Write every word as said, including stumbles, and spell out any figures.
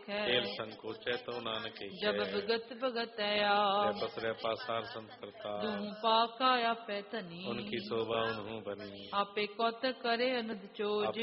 राखै। खेल संकोचै तो नानक एकै। जब भगत भगत आया पसरे पासार संत करता। दूँ पाका आपै तनी उनकी शोभा उन्हूं बनी। आपे कौत करे अनुद चोज।